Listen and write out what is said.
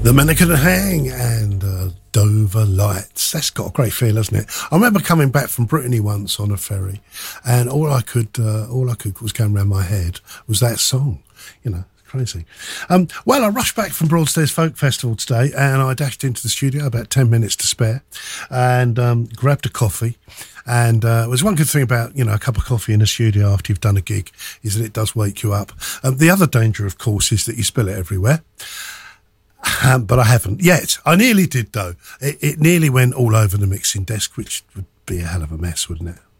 The Mannequin Hang and Dover Lights. That's got a great feel, hasn't it? I remember coming back from Brittany once on a ferry, and all I could was going around my head was that song. You know, crazy. Well, I rushed back from Broadstairs Folk Festival today, and I dashed into the studio, about 10 minutes to spare, and grabbed a coffee. And there's one good thing about, you know, a cup of coffee in a studio after you've done a gig is that it does wake you up. The other danger, of course, is that you spill it everywhere. But I haven't yet. I nearly did, though. It nearly went all over the mixing desk, which would be a hell of a mess, wouldn't it?